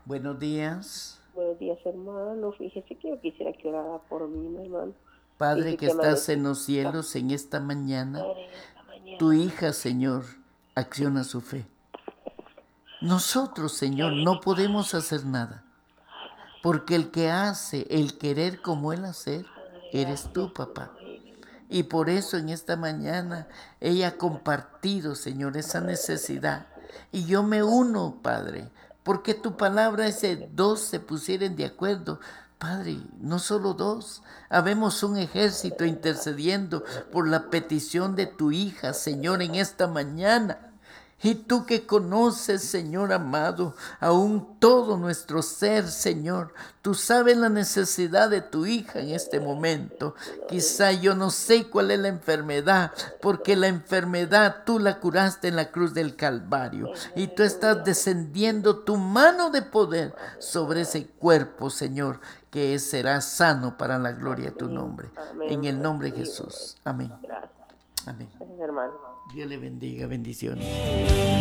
Buenos días. Buenos días, hermano. Fíjese que yo quisiera que orara por mí, mi hermano. Padre Fíjese que que estás amanecí en los cansada cielos, en esta mañana, en esta tu mañana. hija, Señor, acciona su fe. Nosotros, Señor, no podemos hacer nada, porque el que hace el querer como el hacer, eres Gracias, tú, papá. Señor. En el nombre Y de por Jesús. eso en esta mañana ella ha compartido, Señor, esa necesidad. Y yo me uno, Padre, porque tu palabra es de dos se pusieren de acuerdo. Padre, no solo dos, habemos un ejército intercediendo por la petición de tu hija, Señor, en esta mañana. Y tú que conoces, Señor amado, aún todo nuestro ser, Señor, tú sabes la necesidad de tu hija en este momento. Quizá yo no sé cuál es la enfermedad, porque la enfermedad tú la curaste en la cruz del Calvario. Y tú estás Aleluya. descendiendo tu mano de poder sobre ese cuerpo, Señor, que será sano para la gloria de tu Amén. nombre. En Amén. el nombre de Recibo. Jesús. Amén. Gracias. Amén. Gracias, hermano. Dios le bendiga. Bendiciones.